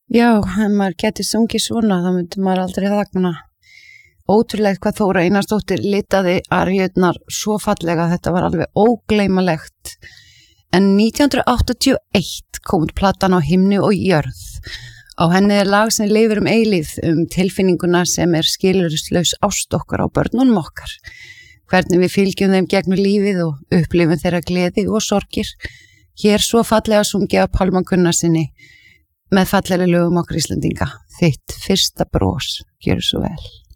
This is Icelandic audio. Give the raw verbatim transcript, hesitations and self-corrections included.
Já, ef maður geti sungið svona þá myndi maður aldrei þagna. Ótrúlegt hvað Þóra Einarsdóttir litaði aríurnar svo fallega, þetta var alveg ógleymanlegt. En nítján hundruð áttatíu og eitt kom út platan Á himni og jörð. Á henni er lag sem lifir um eilífð, um tilfinninguna sem er skilyrðislaus ást okkar á börnunum okkar. Hvernig við fylgjum þeim gegnum lífið og upplifum þeirra gleði og sorgir. Hér svo fallega sungið af Pálma Gunnarsinni með fallegri lögum okkar Íslendinga. Þitt fyrsta bros, gjörðu svo vel.